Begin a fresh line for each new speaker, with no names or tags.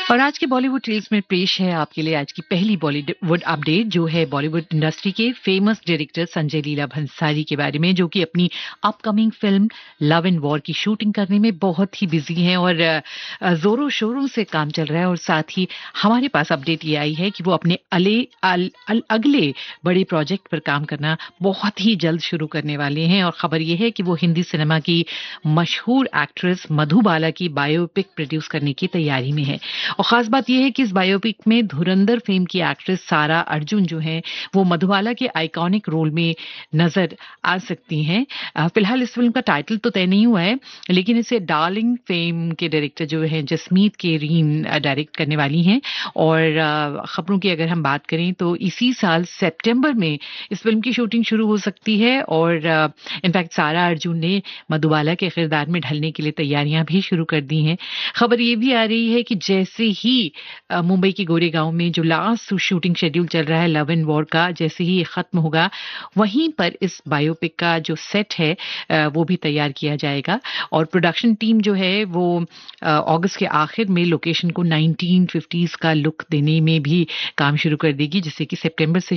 और आज के बॉलीवुड रील्स में पेश है आपके लिए आज की पहली बॉलीवुड अपडेट जो है बॉलीवुड इंडस्ट्री के फेमस डायरेक्टर संजय लीला भंसाली के बारे में जो कि अपनी upcoming film love and war की शूटिंग करने में बहुत ही बिजी हैं और जोरों शोरों से काम चल रहा है और साथ ही हमारे पास अपडेट ये आई है कि वो अपने अगले बड़े प्रोजेक्ट पर काम करना बहुत ही जल्द शुरू करने वाले हैं और खबर ये है कि वो हिंदी सिनेमा की मशहूर एक्ट्रेस मधुबाला की बायोपिक प्रोड्यूस करने की तैयारी में है। और खास बात यह है कि इस बायोपिक में धुरंधर फिल्म की एक्ट्रेस सारा अर्जुन जो है वो मधुबाला के आइकॉनिक रोल में नजर आ सकती हैं। फिलहाल इस फिल्म का टाइटल तो तय नहीं हुआ है लेकिन इसे डार्लिंग फेम के डायरेक्टर जो है जसमीत केरीन डायरेक्ट करने वाली हैं और खबरों की अगर हम बात करें तो इसी साल सितंबर में इस फिल्म की शूटिंग शुरू हो सकती है और इनफैक्ट सारा अर्जुन ने मधुबाला के किरदार में ढलने के लिए तैयारियां भी शुरू कर दी हैं। खबर ये भी आ रही है कि जैसे ही मुंबई के गोरेगांव में जो लास्ट शूटिंग शेड्यूल चल रहा है लव एंड वॉर का जैसे ही ये खत्म होगा वहीं पर इस बायोपिक का जो सेट है वो भी तैयार किया जाएगा और प्रोडक्शन टीम जो है वो अगस्त के आखिर में लोकेशन को 1950s का लुक देने में भी काम शुरू कर देगी जिससे कि सितंबर से